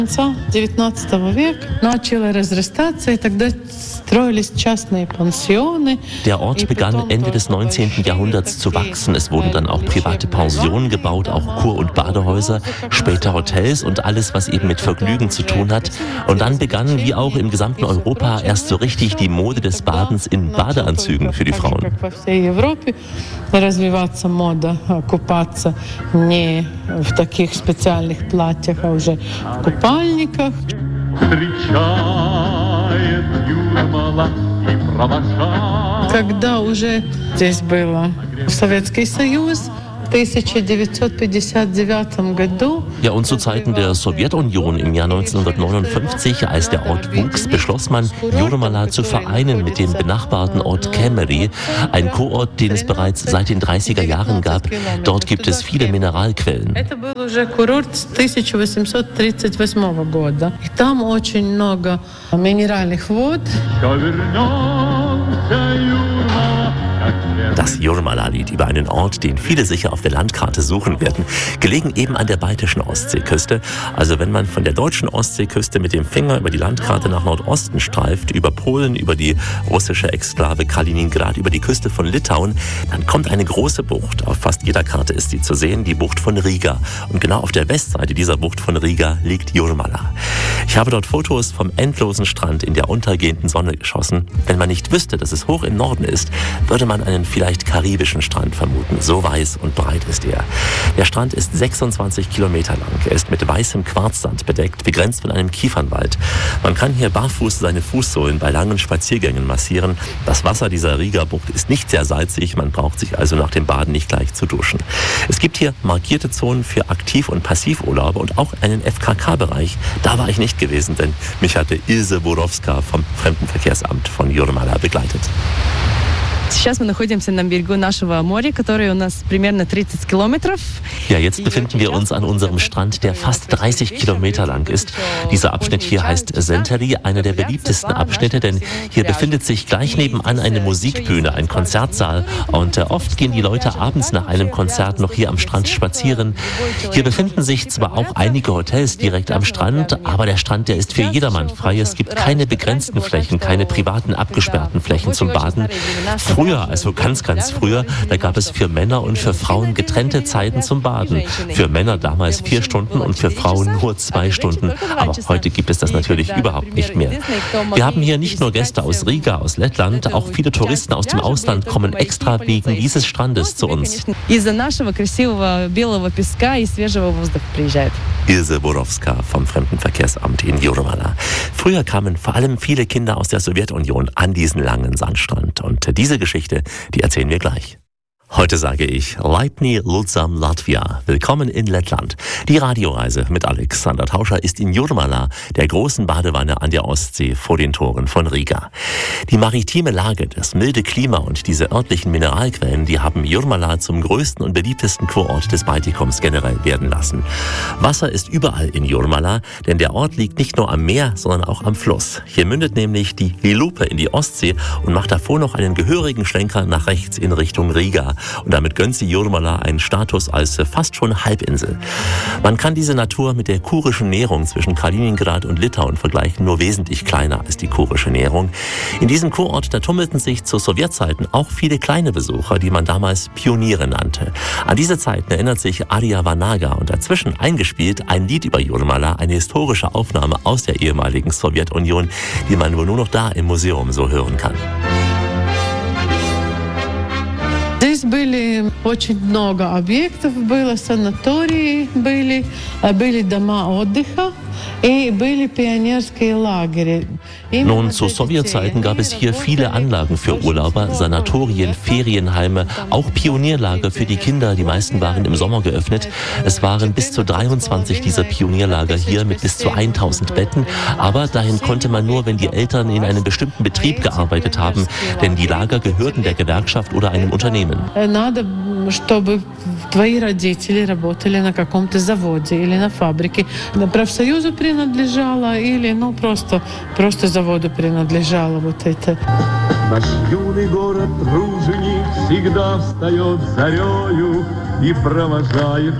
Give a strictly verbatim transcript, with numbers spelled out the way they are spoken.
конца девятнадцатого века начала разрастаться, и тогда строились частные пансионы. Der Ort begann Ende des neunzehnten Jahrhunderts zu wachsen. Es wurden dann auch private Pensionen gebaut, auch Kur- und Badehäuser, später Hotels und alles, was eben mit Vergnügen zu tun hat. Und dann begann, wie auch im gesamten Europa, erst so richtig die Mode des Badens in Badeanzügen für die Frauen. Развиваться мода, купаться не в таких специальных платьях, а уже в купальниках. Когда уже здесь был Советский Союз, в тысяча девятьсот пятьдесят девятом году. Ja, und zu Zeiten der Sowjetunion im Jahr neunzehnhundertneunundfünfzig, als der Ort wuchs, beschloss man, Jūrmala zu vereinen mit dem benachbarten Ort Kämeri, ein Kurort, den es bereits seit den dreißiger Jahren gab. Dort gibt es viele Mineralquellen. Это был уже курорт с тысяча восемьсот тридцать восьмого года. И там очень много минеральных вод. Das Jūrmala-Lied über einen Ort, den viele sicher auf der Landkarte suchen werden, gelegen eben an der baltischen Ostseeküste. Also wenn man von der deutschen Ostseeküste mit dem Finger über die Landkarte nach Nordosten streift, über Polen, über die russische Exklave Kaliningrad, über die Küste von Litauen, dann kommt eine große Bucht. Auf fast jeder Karte ist sie zu sehen, die Bucht von Riga. Und genau auf der Westseite dieser Bucht von Riga liegt Jūrmala. Ich habe dort Fotos vom endlosen Strand in der untergehenden Sonne geschossen. Wenn man nicht wüsste, dass es hoch im Norden ist, würde man einen vielleicht karibischen Strand vermuten. So weiß und breit ist er. Der Strand ist sechsundzwanzig Kilometer lang. Er ist mit weißem Quarzsand bedeckt, begrenzt von einem Kiefernwald. Man kann hier barfuß seine Fußsohlen bei langen Spaziergängen massieren. Das Wasser dieser Riga-Bucht ist nicht sehr salzig. Man braucht sich also nach dem Baden nicht gleich zu duschen. Es gibt hier markierte Zonen für Aktiv- und Passivurlaube und auch einen F K K-Bereich. Da war ich nicht gewesen, denn mich hatte Ilse Borowska vom Fremdenverkehrsamt von Jūrmala begleitet. Сейчас мы находимся на берегу нашего моря, которое у нас примерно тридцать километров. Ja, jetzt befinden wir uns an unserem Strand, der fast dreißig Kilometer lang ist. Dieser Abschnitt hier heißt Zentari, einer der beliebtesten Abschnitte, denn hier befindet sich gleich nebenan eine Musikbühne, ein Konzertsaal. Und äh, oft gehen die Leute abends nach einem Konzert noch hier am Strand spazieren. Hier befinden sich zwar auch einige Hotels direkt am Strand, aber der Strand, der ist für jedermann frei. Es gibt keine begrenzten Flächen, keine privaten abgesperrten Flächen zum Baden. Früher, also ganz, ganz früher, da gab es für Männer und für Frauen getrennte Zeiten zum Baden. Für Männer damals vier Stunden und für Frauen nur zwei Stunden. Aber heute gibt es das natürlich überhaupt nicht mehr. Wir haben hier nicht nur Gäste aus Riga, aus Lettland, auch viele Touristen aus dem Ausland kommen extra wegen dieses Strandes zu uns. Ilse Borowska vom Fremdenverkehrsamt in Jūrmala. Früher kamen vor allem viele Kinder aus der Sowjetunion an diesen langen Sandstrand. Und diese Geschichte, die erzählen wir gleich. Heute sage ich Laipni Lūdzam Latvia. Willkommen in Lettland. Die Radioreise mit Alexander Tauscher ist in Jūrmala, der großen Badewanne an der Ostsee vor den Toren von Riga. Die maritime Lage, das milde Klima und diese örtlichen Mineralquellen, die haben Jūrmala zum größten und beliebtesten Kurort des Baltikums generell werden lassen. Wasser ist überall in Jūrmala, denn der Ort liegt nicht nur am Meer, sondern auch am Fluss. Hier mündet nämlich die Lilupe in die Ostsee und macht davor noch einen gehörigen Schlenker nach rechts in Richtung Riga. Und damit gönnt sie Jūrmala einen Status als fast schon Halbinsel. Man kann diese Natur mit der kurischen Nährung zwischen Kaliningrad und Litauen vergleichen, nur wesentlich kleiner als die kurische Nährung. In diesem Kurort, da tummelten sich zu Sowjetzeiten auch viele kleine Besucher, die man damals Pioniere nannte. An diese Zeiten erinnert sich Arya Vanaga und dazwischen eingespielt ein Lied über Jūrmala, eine historische Aufnahme aus der ehemaligen Sowjetunion, die man wohl nur noch da im Museum so hören kann. Здесь были очень много объектов, было санатории, были, были дома отдыха и были пионерские лагеря. Nun, zu Sowjetzeiten gab es hier viele Anlagen für Urlauber, Sanatorien, Ferienheime, auch Pionierlager für die Kinder. Die meisten waren im Sommer geöffnet. Es waren bis zu dreiundzwanzig dieser Pionierlager hier mit bis zu tausend Betten. Aber dahin konnte man nur, wenn die Eltern in einem bestimmten Betrieb gearbeitet haben, denn die Lager gehörten der Gewerkschaft oder einem Unternehmen. Надо, чтобы твои родители работали на каком-то заводе или на фабрике. Профсоюзу принадлежало или, ну, просто, просто заводу принадлежало вот это. Наш юный город труженик всегда встает зарею и провожает